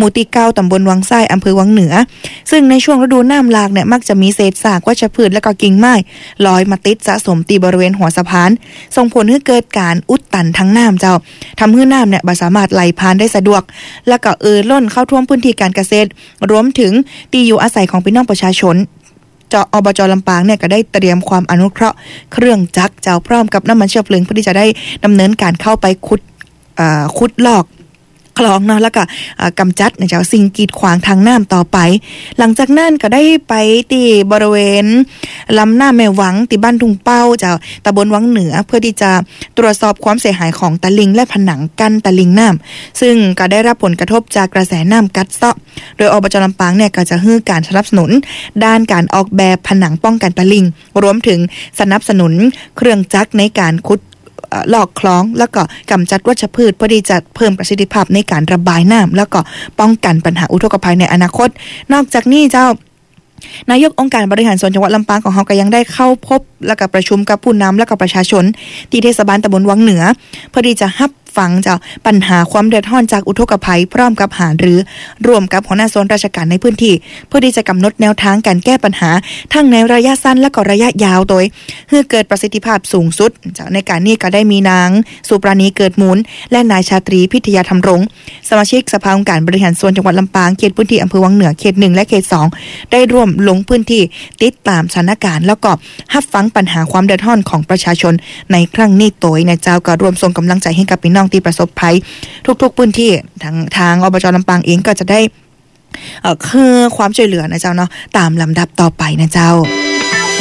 มู่ที่9ตำบลวังไส้อำเภอวังเหนือซึ่งในช่วงฤดูน้ำหลากเนี่ยมักจะมีเศษซากวัชพืชและก็กิ่งไม้ลอยมาติดสะสมตีบริเวณหัวสะพานส่งผลให้เกิดการอุดตันทั้งน้ำเจ้าทำให้น้ำเนี่ยบ่สามารถไหลผ่านได้สะดวกและก็ล้นเข้าท่วมพื้นที่การเกษตรรวมถึงที่อยู่อาศัยของพี่น้องประชาชนอบจ.ลำปางเนี่ยก็ได้เตรียมความอนุเคราะห์เครื่องจักรเจ้าพร้อมกับน้ำมันเชื้อเพลิงเพื่อที่จะได้ดำเนินการเข้าไปขุดลอกคลองเนาะแล้วก็กำจัดเจ้าสิ่งกีดขวางทางน้ำต่อไปหลังจากนั้นก็ได้ไปที่บริเวณลำน้าแม่หวังที่บ้านทุ่งเป้าเจ้าตำบลวังเหนือเพื่อที่จะตรวจสอบความเสียหายของตลิ่งและผนังกั้นตลิ่งน้ำซึ่งก็ได้รับผลกระทบจากกระแสน้ำกัดเซาะโดยอบจ.ลำปางเนี่ยก็จะให้การสนับสนุนด้านการออกแบบผนังป้องกันตลิ่งรวมถึงสนับสนุนเครื่องจักรในการขุดลอกคลองแล้วก็กำจัดวัชพืชเพื่อที่จะเพิ่มประสิทธิภาพในการระบายน้ำแล้วก็ป้องกันปัญหาอุทกภัยในอนาคตนอกจากนี้เจ้านายกองค์การบริหารส่วนจังหวัดลำปางของเราก็ยังได้เข้าพบและก็ประชุมกับผู้นำและก็ประชาชนที่เทศบาลตำบลวังเหนือเพื่อที่จะรับฟังจากปัญหาความเดือดร้อนจากอุทกภัยพร้อมกับหารือร่วมกับหัวหน้าส่วนราชการในพื้นที่เพื่อที่จะกำหนดแนวทางการแก้ปัญหาทั้งในระยะสั้นและก็ระยะยาวโดยเพื่อเกิดประสิทธิภาพสูงสุดจากในการนี้ก็ได้มีนางสุปราณีเกิดมูลและนายชาตรีพิทยาธรรมรงค์สมาชิกสภาองค์การบริหารส่วนจังหวัดลำปางเขตพื้นที่อำเภอวังเหนือเขต1และเขต2ได้ร่วมลงพื้นที่ติดตามสถานการณ์แล้วก็รับฟังปัญหาความเดือดร้อนของประชาชนในครั้งนี้โดยนายเจ้าก็ร่วมส่งกำลังใจให้กับพี่น้องที่ประสบภัยทุกๆพื้นที่ทางอบจ.ลำปางเองก็จะได้คือความช่วยเหลือนะเจ้าเนาะตามลำดับต่อไปนะเจ้า